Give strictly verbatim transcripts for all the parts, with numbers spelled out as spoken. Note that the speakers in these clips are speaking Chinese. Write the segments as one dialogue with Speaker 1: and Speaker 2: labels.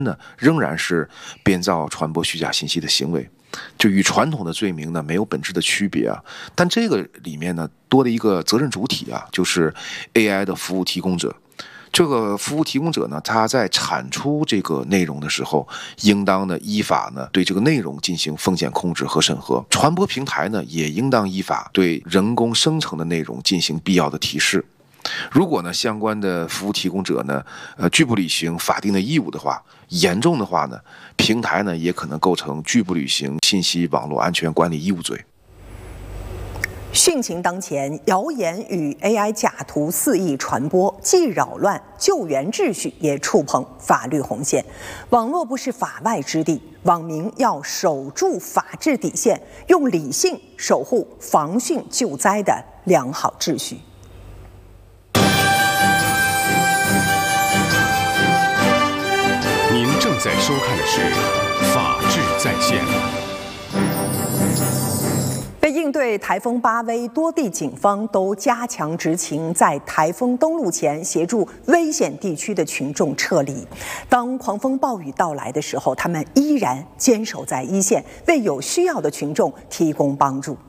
Speaker 1: 呢，仍然是编造、传播虚假信息的行为，就与传统的罪名呢没有本质的区别啊。但这个里面呢多了一个责任主体啊，就是 A I 的服务提供者。这个服务提供者呢，他在产出这个内容的时候，应当呢依法呢对这个内容进行风险控制和审核。传播平台呢，也应当依法对人工生成的内容进行必要的提示。如果呢相关的服务提供者呢，呃拒不履行法定的义务的话，严重的话呢，平台呢也可能构成拒不履行信息网络安全管理义务罪。
Speaker 2: 汛情当前，谣言与 A I 假图肆意传播，既扰乱救援秩序，也触碰法律红线。网络不是法外之地，网民要守住法治底线，用理性守护防汛救灾的良好秩序。
Speaker 3: 您正在收看的是《法治在线》。
Speaker 2: 为应对台风巴威，多地警方都加强执勤，在台风登陆前协助危险地区的群众撤离。当狂风暴雨到来的时候，他们依然坚守在一线，为有需要的群众提供帮助。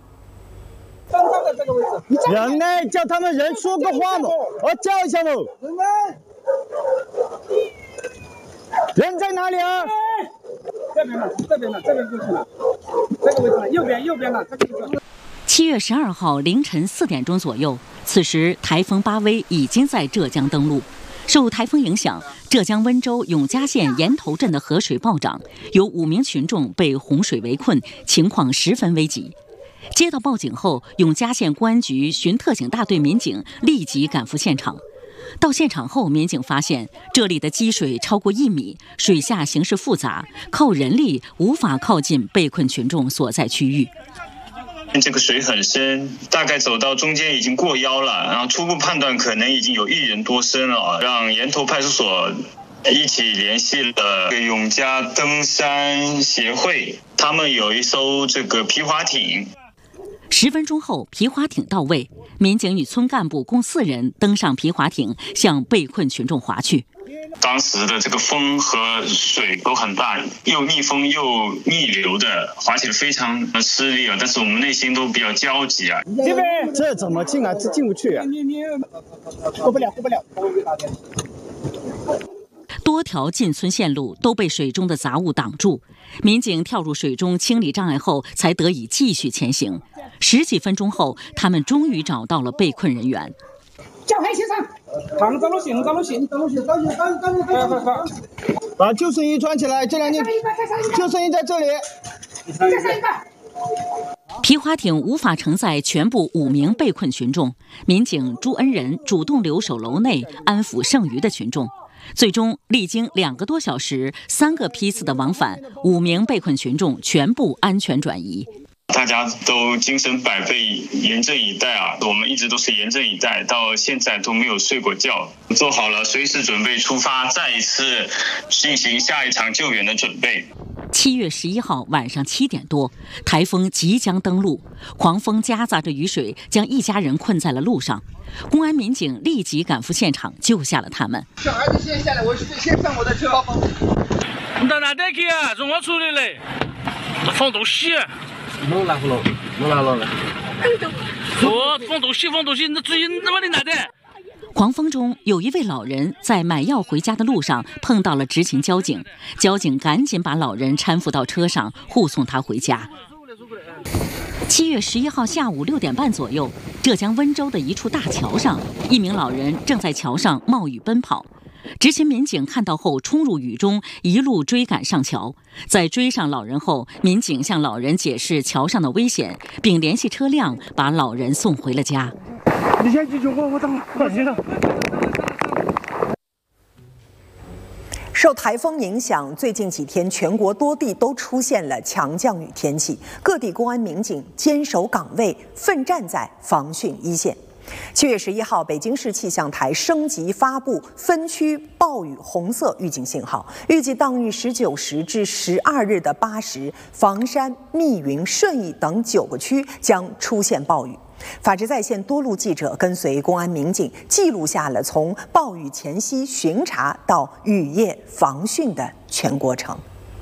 Speaker 4: 人呢？叫他们人说个话嘛，我叫一下嘛。人呢？人在哪里啊？
Speaker 5: 这边了，这边了，这边过去了，这个位置了，右边，右边了，这个位置。
Speaker 6: 七月十二号凌晨四点钟左右，此时台风巴威已经在浙江登陆。受台风影响，浙江温州永嘉县岩头镇的河水暴涨，有五名群众被洪水围困，情况十分危急。接到报警后，永嘉县公安局巡特警大队民警立即赶赴现场。到现场后，民警发现这里的积水超过一米，水下形势复杂，靠人力无法靠近被困群众所在区域。
Speaker 7: 这个水很深，大概走到中间已经过腰了，然后初步判断可能已经有一人多深了，让岩头派出所一起联系了永嘉登山协会，他们有一艘这个皮划艇。
Speaker 6: 十分钟后，皮划艇到位，民警与村干部共四人登上皮划艇，向被困群众划去。
Speaker 7: 当时的这个风和水都很大，又逆风又逆流的，划起来非常的吃力啊！但是我们内心都比较焦急啊。
Speaker 4: 这边这怎么进啊？这进不去啊！
Speaker 5: 你你过不了，过不了。
Speaker 6: 多条进村线路都被水中的杂物挡住，民警跳入水中清理障碍后，才得以继续前行。十几分钟后，他们终于找到了被困人员。
Speaker 5: 叫黑先生，扛着路行，走路行，走路行，走路行，赶紧赶紧赶紧快快！
Speaker 4: 把救生衣穿起来，这两件救生衣在这里。
Speaker 5: 再上一个。
Speaker 6: 皮划艇无法承载全部五名被困群众，民警朱恩仁主动留守楼内安抚剩余的群众。最终，历经两个多小时、三个批次的往返，五名被困群众全部安全转移。
Speaker 7: 大家都精神百倍，严阵以待啊！我们一直都是严阵以待，到现在都没有睡过觉，做好了随时准备出发，再一次进行下一场救援的准备。
Speaker 6: 七月十一号晚上七点多，台风即将登陆，狂风夹杂着雨水，将一家人困在了路上。公安民警立即赶赴现场，救下了他们。
Speaker 8: 小孩子先下来，我先上我的车。
Speaker 5: 你到哪里去啊？从我处理嘞，放东西。
Speaker 8: 弄哪了？弄哪了？
Speaker 5: 哦，放东西，放东西，那注意，那么你哪的？
Speaker 6: 狂风中，有一位老人在买药回家的路上碰到了执勤交警，交警赶紧把老人搀扶到车上，护送他回家。七月十一号下午六点半左右，浙江温州的一处大桥上，一名老人正在桥上冒雨奔跑。执勤民警看到后冲入雨中，一路追赶上桥。在追上老人后，民警向老人解释桥上的危险，并联系车辆把老人送回了家。
Speaker 5: 你先进去，我我等会儿。行了。
Speaker 2: 受台风影响，最近几天全国多地都出现了强降雨天气，各地公安民警坚守岗位，奋战在防汛一线。七月十一号，北京市气象台升级发布分区暴雨红色预警信号，预计当日十九时至十二日的八时，房山、密云、顺义等九个区将出现暴雨。 法治在线多路记者跟随公安民警，记录下了从暴雨前夕巡查到雨夜防汛的全过程。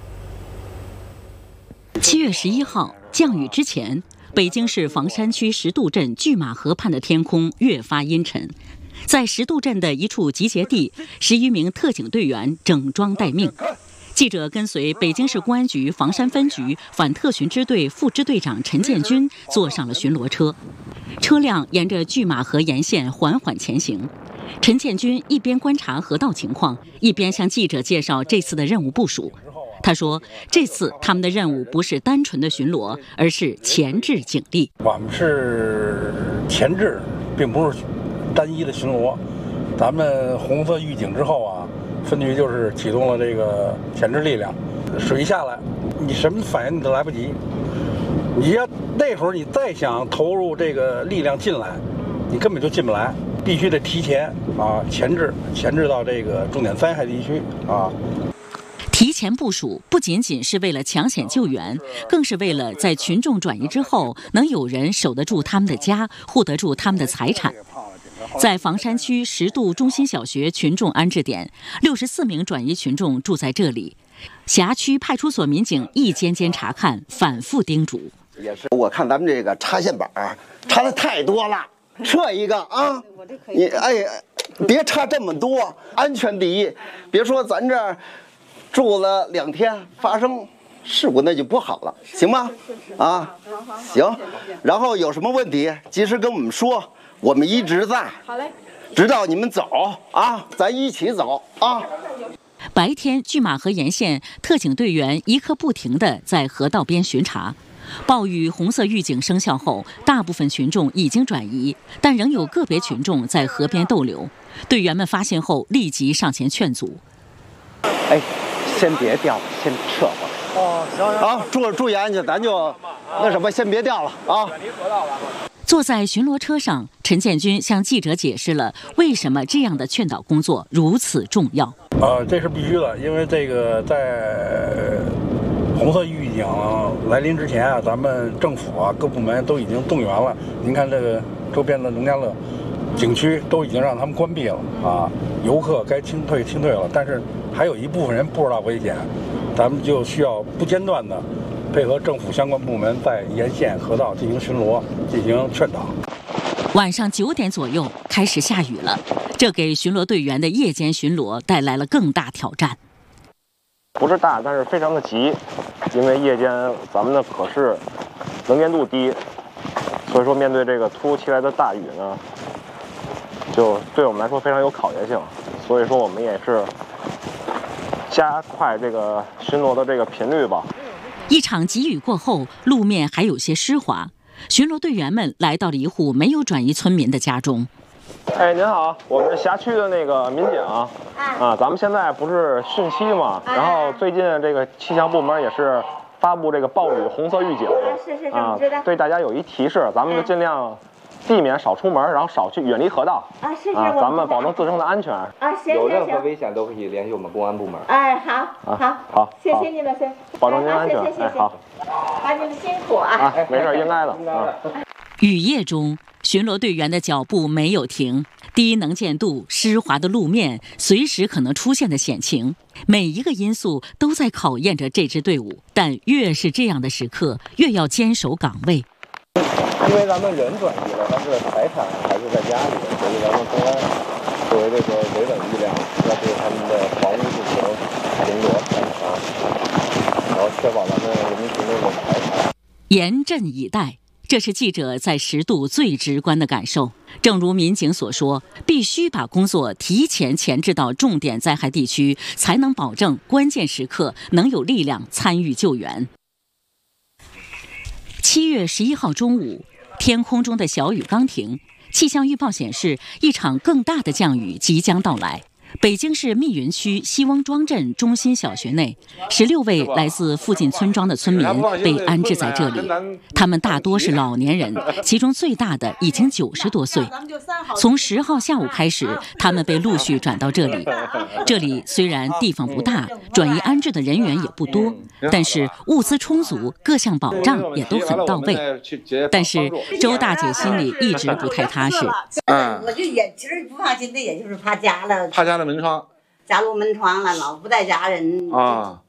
Speaker 6: 七月十一号，降雨之前，北京市房山区石渡镇拒马河畔的天空越发阴沉。在石渡镇的一处集结地，十余名特警队员整装待命。记者跟随北京市公安局房山分局反特巡支队副支队长陈建军坐上了巡逻车，车辆沿着拒马河沿线缓缓前行。陈建军一边观察河道情况，一边向记者介绍这次的任务部署。他说，这次他们的任务不是单纯的巡逻，而是前置警力。
Speaker 9: 我们是前置，并不是单一的巡逻。咱们红色预警之后啊，分局就是启动了这个前置力量。水下来，你什么反应你都来不及。你要那会儿你再想投入这个力量进来，你根本就进不来，必须得提前啊，前置，前置到这个重点灾害地区啊。
Speaker 6: 提前部署不仅仅是为了抢险救援，更是为了在群众转移之后，能有人守得住他们的家，护得住他们的财产。在房山区石渡中心小学群众安置点，六十四名转移群众住在这里。辖区派出所民警一间间查看，反复叮嘱。
Speaker 10: 也是，我看咱们这个插线板插的太多了，撤一个啊！你哎，别插这么多，安全第一。别说咱这儿住了两天，发生事故那就不好了，行吗？啊，行。然后有什么问题，及时跟我们说，我们一直在。好嘞。直到你们走啊，咱一起走啊。
Speaker 6: 白天，拒马河沿线特警队员一刻不停地在河道边巡查。暴雨红色预警生效后，大部分群众已经转移，但仍有个别群众在河边逗留。队员们发现后，立即上前劝阻。
Speaker 10: 哎，先别掉了，先撤回来。哦，行行。啊，注注意安全，咱就那什么，先别掉了啊。
Speaker 6: 坐在巡逻车上，陈建军向记者解释了为什么这样的劝导工作如此重要。
Speaker 9: 呃，这是必须的，因为这个在红色预警来临之前啊，咱们政府啊各部门都已经动员了。您看这个周边的农家乐景区都已经让他们关闭了啊，游客该清退清退了，但是还有一部分人不知道危险，咱们就需要不间断的配合政府相关部门在沿线河道进行巡逻、进行劝导。
Speaker 6: 晚上九点左右开始下雨了，这给巡逻队员的夜间巡逻带来了更大挑战。
Speaker 11: 不是大，但是非常的急，因为夜间咱们的可视能见度低，所以说面对这个突如其来的大雨呢，就对我们来说非常有考验性。所以说我们也是加快这个巡逻的这个频率吧。
Speaker 6: 一场急雨过后，路面还有些湿滑，巡逻队员们来到了一户没有转移村民的家中。
Speaker 11: 哎，您好，我们是辖区的那个民警啊，啊，咱们现在不是汛期嘛，然后最近这个气象部门也是发布这个暴雨红色预警，
Speaker 12: 是是是，
Speaker 11: 啊，
Speaker 12: 知道。
Speaker 11: 对大家有一提示，咱们就尽量避免少出门，然后少去远离河道
Speaker 12: 啊，是是，
Speaker 11: 啊，咱们保证自身的安全
Speaker 12: 啊，行
Speaker 13: 有任何危险都可以联系我们公安部门。
Speaker 12: 哎，好，好，
Speaker 11: 好，
Speaker 12: 谢谢你了，先
Speaker 11: 保证您安全，
Speaker 12: 哎，
Speaker 11: 好，
Speaker 12: 啊，你们辛苦啊，
Speaker 11: 啊，没事，应该的啊。
Speaker 6: 雨夜中，巡逻队员的脚步没有停，低能见度、湿滑的路面，随时可能出现的险情，每一个因素都在考验着这支队伍。但越是这样的时刻，越要坚守岗位。
Speaker 13: 因为咱们人转移了，但是财产还是在家里，所以咱们公安作为这个维稳力量，要对他们的房屋进行巡逻检查，然后确保咱们人民群众的财产。
Speaker 6: 严阵以待。这是记者在石渡最直观的感受。正如民警所说，必须把工作提前前置到重点灾害地区，才能保证关键时刻能有力量参与救援。七月十一号中午，天空中的小雨刚停，气象预报显示一场更大的降雨即将到来。 北京市密云区西翁庄镇中心小学内，十六位来自附近村庄的村民被安置在这里。他们大多是老年人，其中最大的已经九十多岁。从十号下午开始，他们被陆续转到这里。这里虽然地方不大，转移安置的人员也不多，但是物资充足，各项保障也都很到位。但是周大姐心里一直不太踏实。
Speaker 14: 嗯，我就也其实不放心的，也就是怕家了，
Speaker 15: 怕家了门窗，
Speaker 14: 家入门窗了，老不带家人
Speaker 15: 啊。